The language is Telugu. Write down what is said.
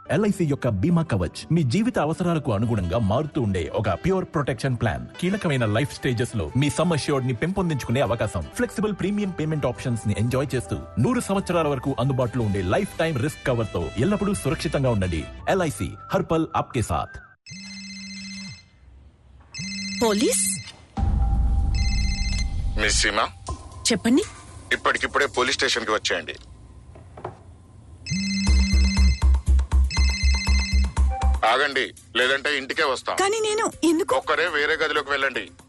ఎల్ఐసి యొక్క బీమా కవచ్ మీ జీవిత అవసరాలకు అనుగుణంగా మారుతూ ఉండే ఒక ప్యూర్ ప్రొటెక్షన్ ప్లాన్. కీలకమైన లైఫ్ స్టేజెస్ లో మీ సమ్ అష్యూర్డ్ ని పెంపొందించుకునే అవకాశం, ఫ్లెక్సిబుల్ ప్రీమియం పేమెంట్ ఆప్షన్స్ ని ఎంజాయ్ చేస్తూ 100 సంవత్సరాల వరకు అందుబాటులో ఉండే లైఫ్ టైం రిస్క్ కవర్ తో ఎల్లప్పుడూ సురక్షితంగా ఉండండి. ఎల్ఐసి హర్పల్ ఆప్కే సాథ్. పోలీస్ మిస్ సీమా, చెప్పండి. ఇప్పటికిప్పుడే పోలీస్ స్టేషన్ కి వచ్చేయండి. ఆగండి, లేదంటే ఇంటికే వస్తాం. కానీ నేను ఎందుకు? ఒక్కరే వేరే గదిలోకి వెళ్ళండి.